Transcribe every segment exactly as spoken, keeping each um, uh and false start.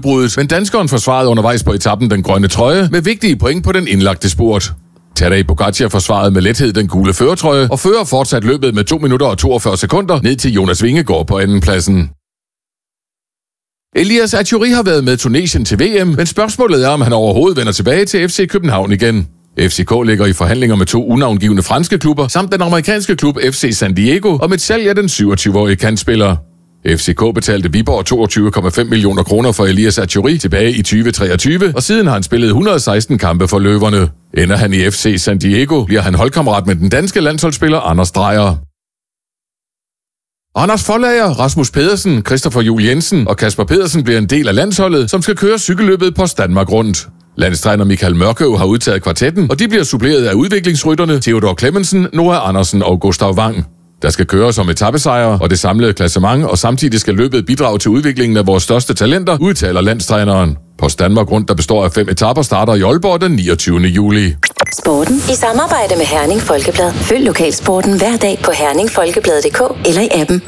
gennembruddet, men danskeren forsvarede undervejs på etappen den grønne trøje med vigtige point på den indlagte spurt. Tadej Pogacar forsvarede med lethed den gule førertrøje og fører fortsat løbet med to minutter og toogfyrre sekunder ned til Jonas Vingegaard på andenpladsen. Elias Achouri har været med Tunesien til V M, men spørgsmålet er, om han overhovedet vender tilbage til F C København igen. F C K ligger i forhandlinger med to unavngivne franske klubber, samt den amerikanske klub F C San Diego, og med et salg af den syvogtyve-årige kantspiller. F C K betalte Viborg toogtyve komma fem millioner kroner for Elias Achouri tilbage i tyve treogtyve, og siden har han spillet et hundrede og seksten kampe for løverne. Ender han i F C San Diego, bliver han holdkammerat med den danske landsholdsspiller Anders Dreyer. Anders Forlager, Rasmus Pedersen, Christopher Juhl Jensen og Kasper Pedersen bliver en del af landsholdet, som skal køre cykelløbet på Danmark rundt. Landstræner Michael Mørkøv har udtaget kvartetten, og de bliver suppleret af udviklingsrytterne Theodor Clemmensen, Noah Andersen og Gustav Wang. Der skal køres om etappesejre og det samlede klassement, og samtidig skal løbet bidrage til udviklingen af vores største talenter, udtaler landstræneren. Post Danmark Rundt, der består af fem etaper, starter i Aalborg den niogtyvende juli. Sporten i samarbejde med Herning Folkeblad. Følg lokalsporten hver dag på herning folkeblad punktum d k eller i appen.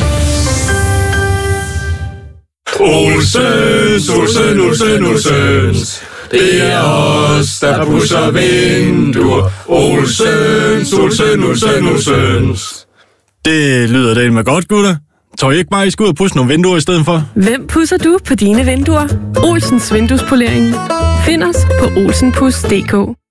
Olsens, Olsen, Olsen, Olsens. Det er os, der pusser vinduer. Olsens, Olsen, Olsen, Olsens. Det lyder da med godt, gutter. Tror I ikke bare, I skal ud og pudse nogle vinduer i stedet for? Hvem pudser du på dine vinduer? Olsens Vinduespolering. Find os på olsen pus punktum d k.